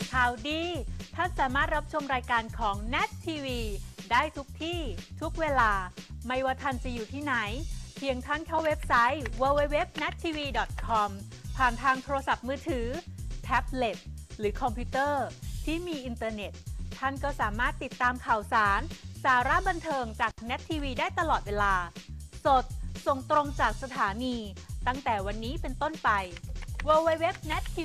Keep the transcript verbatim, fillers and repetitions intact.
ข่าวดีท่านสามารถรับชมรายการของ เน็ต ที วี ได้ทุกที่ทุกเวลาไม่ว่าท่านจะอยู่ที่ไหนเพียงท่านเข้าเว็บไซต์ ดับเบิลยู ดับเบิลยู ดับเบิลยู ดอท เน็ต ที วี ดอท คอม ผ่านทางโทรศัพท์มือถือแท็บเล็ตหรือคอมพิวเตอร์ที่มีอินเทอร์เน็ตท่านก็สามารถติดตามข่าวสารสาระบันเทิงจาก เน็ต ที วี ได้ตลอดเวลาสดส่งตรงจากสถานีตั้งแต่วันนี้เป็นต้นไป ดับเบิลยู ดับเบิลยู ดับเบิลยู ดอท เน็ต ที